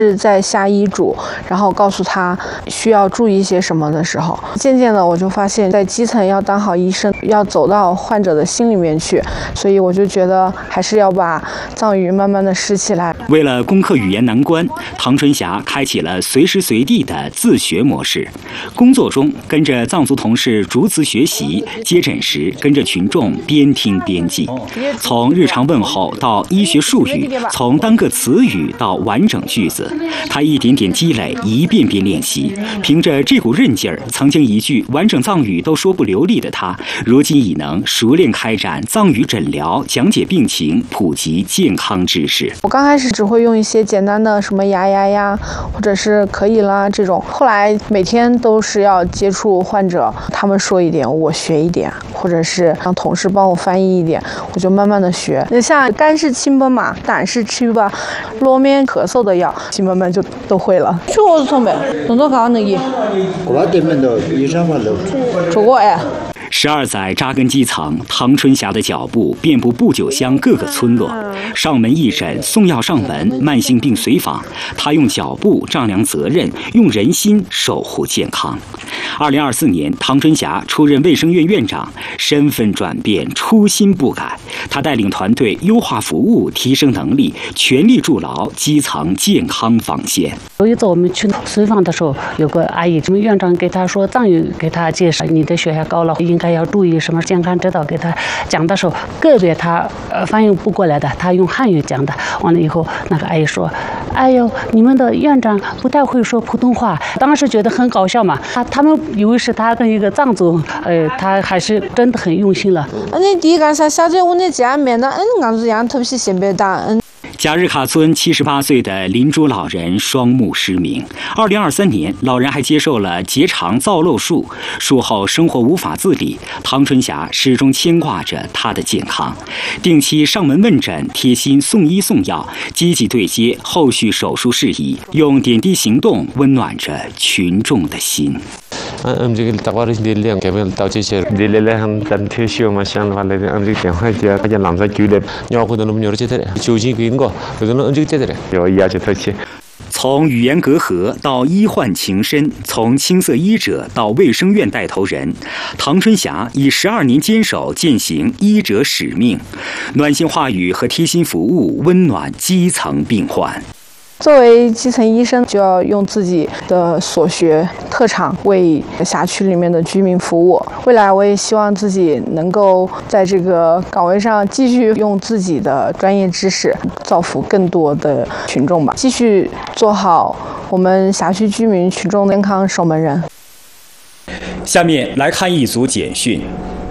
是在下医嘱，然后告诉他需要注意些什么的时候，渐渐的我就发现，在基层要当好医生，要走到患者的心里面去，所以我就觉得还是要把藏语慢慢的拾起来。 为了攻克语言难关，唐春霞开启了随时随地的自学模式。工作中跟着藏族同事逐词学习，接诊时跟着群众边听边记，从日常问候到医学术语，从单个词语到完整句子，他一点点积累，一遍遍练习。凭着这股韧劲儿，曾经一句完整藏语都说不流利的他，如今已能熟练开展藏语诊疗、讲解病情、普及健康知识。 我刚开始只会用一些简单的什么呀，或者是可以啦这种，后来每天都是要接触患者，他们说一点我学一点，或者是让同事帮我翻译一点，我就慢慢的学。那像肝是清奔嘛，胆是去吧，落面咳嗽的药，基本就都会了。去我是从没，动作高能力。 我这边的医生嘛都做过哎。 12载扎根基层，唐春霞的脚步遍布不久乡各个村落，上门义诊、送药上门、慢性病随访，她用脚步丈量责任，用人心守护健康。2024年，唐春霞出任卫生院院长，身份转变，初心不改。她带领团队优化服务，提升能力，全力筑牢基层健康防线。 有一次我们去随访的时候，有个阿姨，我们院长给她说藏语，给她介绍你的血压高了，应该要注意什么健康指导，给她讲的时候，个别她翻译不过来的，她用汉语讲的。完了以后，那个阿姨说：“哎呦，你们的院长不太会说普通话。”当时觉得很搞笑嘛，他们以为是他跟一个藏族，他还是真的很用心了。 你第一个啥小姐我那见面的，俺子样头皮先别打。 贾日卡村78岁的林珠老人双目失明。2023年，老人还接受了结肠造瘘术，术后生活无法自理。唐春霞始终牵挂着他的健康，定期上门问诊，贴心送医送药，积极对接后续手术事宜，用点滴行动温暖着群众的心。 امریکا تقریبا دیلی که من تاچیش دیلی هم تنتیشی و ماشین ولی امریکا های دیگه که لامزا کیله یا خودمون میاره چه داره چوچی که اینگاه خودمون امریکا چه داره یا یا چه تاچی。 从语言隔阂到医患情深，从青色医者到卫生院带头人，唐春霞以12年坚守践行医者使命，暖心话语和贴心服务温暖基层病患。 作为基层医生，就要用自己的所学特长为辖区里面的居民服务。未来我也希望自己能够在这个岗位上继续用自己的专业知识造福更多的群众吧，继续做好我们辖区居民群众健康守门人。 下面来看一组简讯。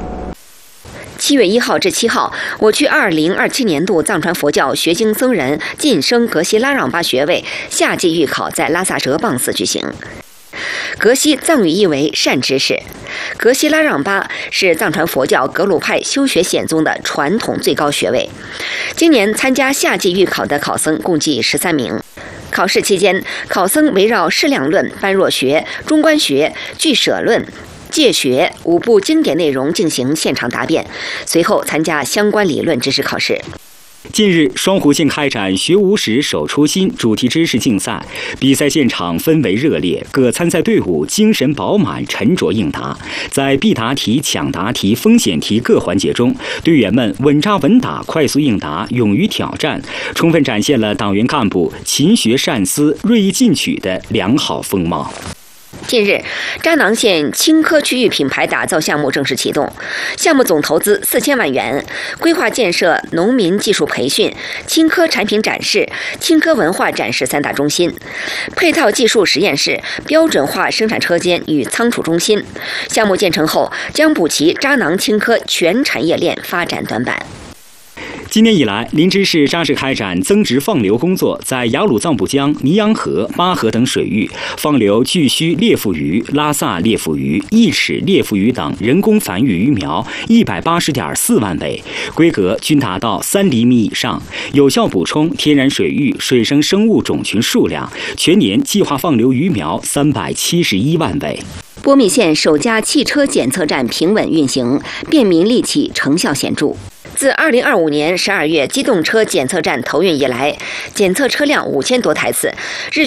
7月1号至7号，我区2027年度藏传佛教学经僧人晋升格西拉让巴学位夏季预考在拉萨哲蚌寺举行。格西藏语意为善知识，格西拉让巴是藏传佛教格鲁派修学显宗的传统最高学位。今年参加夏季预考的考僧共计13名。考试期间，考僧围绕释量论、般若学、中观学、俱舍论、戒学5部经典内容进行现场答辩，随后参加相关理论知识考试。 近日，双湖县开展学无识守初心主题知识竞赛，比赛现场氛围热烈，各参赛队伍精神饱满，沉着应答。在必答题、抢答题、风险题各环节中，队员们稳扎稳打，快速应答，勇于挑战，充分展现了党员干部勤学善思、锐意进取的良好风貌。 近日，扎囊县青稞区域品牌打造项目正式启动，项目总投资4000万元，规划建设农民技术培训、青稞产品展示、青稞文化展示3大中心，配套技术实验室、标准化生产车间与仓储中心。项目建成后，将补齐扎囊青稞全产业链发展短板。 今年以来，林芝市扎实开展增值放流工作，在雅鲁藏布江、尼洋河、巴河等水域放流巨须裂腹鱼、拉萨裂腹鱼、一齿裂腹鱼等人工繁育鱼苗180.4万尾，规格均达到3厘米以上，有效补充天然水域水生生物种群数量，全年计划放流鱼苗371万尾。 波密县首家汽车检测站平稳运行，便民利企成效显著。自2025年12月机动车检测站投运以来，检测车辆5000多台次，日